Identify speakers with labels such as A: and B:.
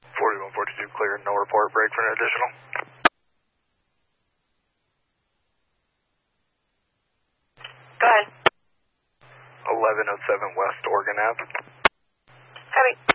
A: 4142 clear, no report, break for an additional.
B: Go ahead.
A: 1107 West Oregon Ave.
B: Copy.